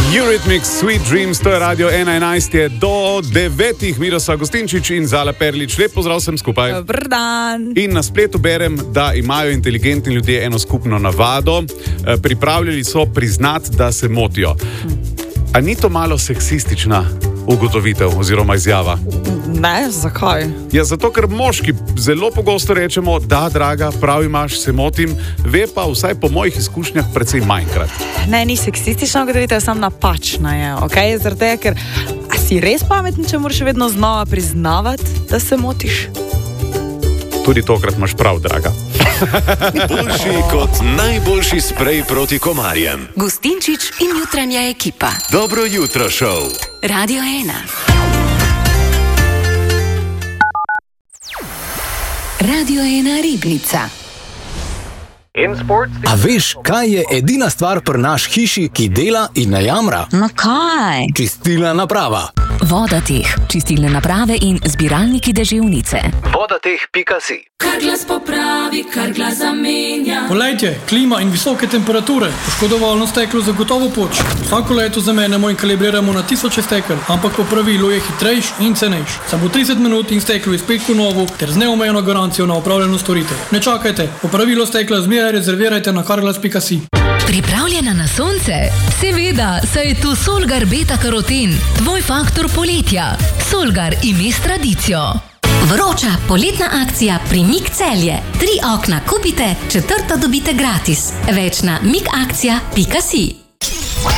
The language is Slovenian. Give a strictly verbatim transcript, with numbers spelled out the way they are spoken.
Eurythmics, Sweet Dreams, to je Radio ena enajst, je do devetih, Miroslav Gostinčič in Zala Perlič. Lep pozdrav vsem skupaj. Dober dan. In na spletu berem, da imajo inteligentni ljudje eno skupno navado. Pripravljali so priznati, da se motijo. A ni to malo seksistična ugotovitev oziroma izjava? Ne, zakaj? Ja, zato, ker moški zelo pogosto rečemo, da, draga, prav imaš, se motim, ve pa vsaj po mojih izkušnjah precej manjkrat. Ne, ni seksistična ugotovitev, sam napačna je, okej? Okay? Zato je, ker a si res pameten, če moraš vedno znova priznavati, da se motiš? Tudi tokrat imaš prav, draga. Boljši kot najboljši sprej proti komarjem. Gostinčič in jutranja ekipa. Dobro jutro, šov. Radio ena. Radio ena Ribnica. A veš, kaj je edina stvar pri naš hiši, ki dela in ne jamra? No kaj? Čistilna naprava. Vodateh, čistilne naprave in zbiralniki deževnice. vodateh pika si. Kar glas popravi, kar glas zamenja. Poletje, klima in visoke temperature. Poškodovalno steklo zagotovo poč. Vsako leto zamenjamo in kalibriramo na tisoče stekel, ampak po pravilu je hitrejš in cenejš. Samo trideset minut in steklo je spet po novo, ter z neomejeno garancijo na opravljeno storitev. Ne čakajte, popravilo stekla zmeraj rezervirajte na kar glas pika si. Pripravljena na sonce? Seveda, saj je tu Solgar Beta Karoten, tvoj faktor poletja. Solgar ime s tradicijo. Vroča poletna akcija pri Mik Celje. Tri okna kupite, četrto dobite gratis. Več na mikakcija pika si.